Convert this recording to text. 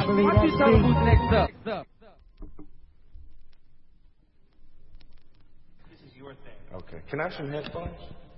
believe Why don't you tell them who's next up? This is your thing. Okay. Can I have some headphones?